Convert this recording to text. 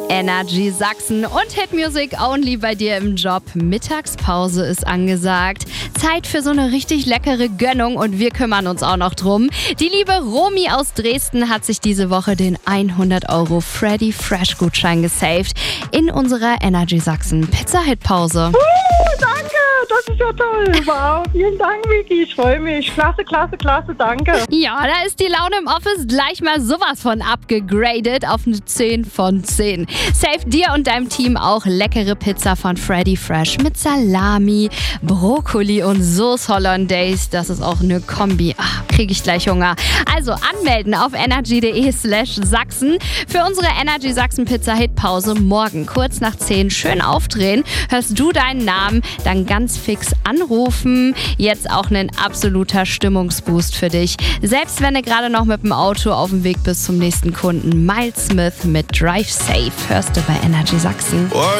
Energy Sachsen und Hitmusic only bei dir im Job. Mittagspause ist angesagt. Zeit für so eine richtig leckere Gönnung und wir kümmern uns auch noch drum. Die liebe Romy aus Dresden hat sich diese Woche den 100 € Freddy Fresh Gutschein gesaved in unserer Energy Sachsen Pizza-Hit-Pause. Danke, das ist ja toll. Wow, vielen Dank, Vicky. Ich freue mich. Klasse, klasse, klasse, danke. Ja, da ist die Laune im Office gleich mal sowas von abgegradet auf eine 10 von 10. Save dir und deinem Team auch leckere Pizza von Freddy Fresh mit Salami, Brokkoli und Sauce Hollandaise. Das ist auch eine Kombi. Kriege ich gleich Hunger. Also anmelden auf energy.de/Sachsen für unsere Energy Sachsen Pizza Hit Pause morgen kurz nach 10. Schön aufdrehen. Hörst du deinen Namen, dann ganz fix anrufen. Jetzt auch ein absoluter Stimmungsboost für dich. Selbst wenn du gerade noch mit dem Auto auf dem Weg bist zum nächsten Kunden. Miles Smith mit Drive Safe hörst du bei Energy Sachsen.